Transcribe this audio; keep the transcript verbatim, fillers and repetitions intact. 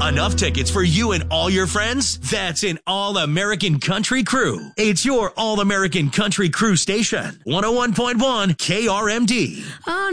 Enough tickets for you and all your friends? That's an All-American Country Crew. It's your All-American Country Crew station. one oh one point one K R M D. Oh,